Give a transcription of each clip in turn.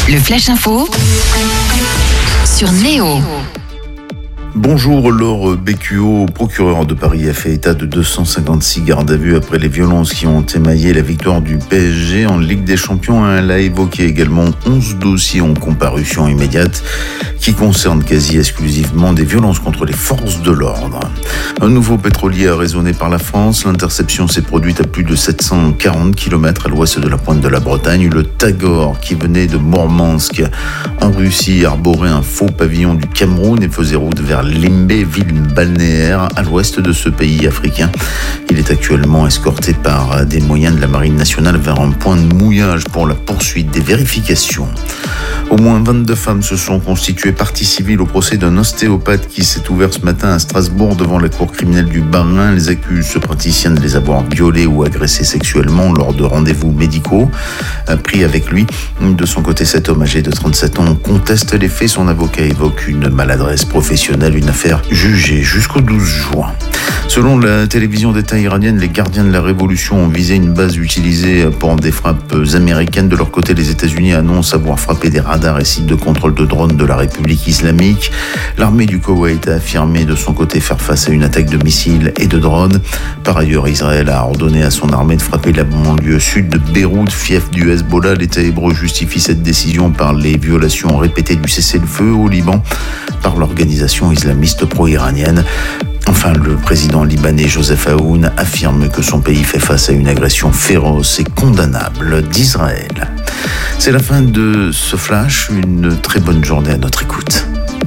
Le Flash Info sur Néo. Bonjour, Laure Bécuot, procureur de Paris, a fait état de 256 gardes à vue après les violences qui ont émaillé la victoire du PSG en Ligue des Champions. Elle a évoqué également 11 dossiers en comparution immédiate qui concernent quasi exclusivement des violences contre les forces de l'ordre. Un nouveau pétrolier a résonné par la France. L'interception s'est produite à plus de 740 km à l'ouest de la pointe de la Bretagne. Le Tagor, qui venait de Mourmansk en Russie, arborait un faux pavillon du Cameroun et faisait route vers Limbe, ville balnéaire à l'ouest de ce pays africain. Il est actuellement escorté par des moyens de la Marine nationale vers un point de mouillage pour la poursuite des vérifications. Au moins 22 femmes se sont constituées partie civile au procès d'un ostéopathe qui s'est ouvert ce matin à Strasbourg devant la cour criminelle du Bas-Rhin. Les accusent, ce praticien, de les avoir violées ou agressées sexuellement lors de rendez-vous médicaux pris avec lui. De son côté, cet homme âgé de 37 ans conteste les faits. Son avocat évoque une maladresse professionnelle, une affaire jugée jusqu'au 12 juin. Selon la télévision d'État iranienne, les gardiens de la révolution ont visé une base utilisée pour des frappes américaines. De leur côté, les États-Unis annoncent avoir frappé des radars et sites de contrôle de drones de la République islamique. L'armée du Koweït a affirmé de son côté faire face à une attaque de missiles et de drones. Par ailleurs, Israël a ordonné à son armée de frapper la banlieue sud de Beyrouth, fief du Hezbollah. L'État hébreu justifie cette décision par les violations répétées du cessez-le-feu au Liban par l'organisation islamiste pro-iranienne. Enfin, le président libanais Joseph Aoun affirme que son pays fait face à une agression féroce et condamnable d'Israël. C'est la fin de ce flash. Une très bonne journée à notre écoute.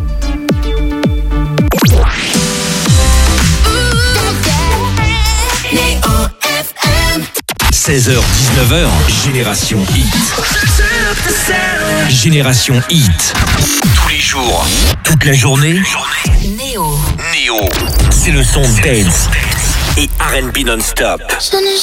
Néo FM. 16h-19h, Génération Hit. Génération Hit. Tous les jours, toute la journée. Néo. C'est le son dance et R&B non-stop.